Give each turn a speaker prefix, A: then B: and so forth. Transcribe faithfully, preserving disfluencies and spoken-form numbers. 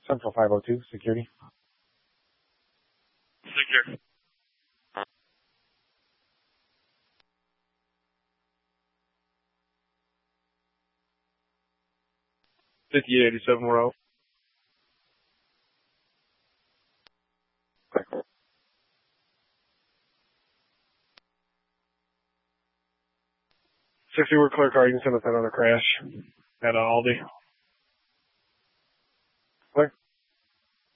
A: Central five oh two, security.
B: Secure.
A: fifty-eight eighty-seven, we're out. sixty, we're clear car. You can send us another crash at uh, Aldi.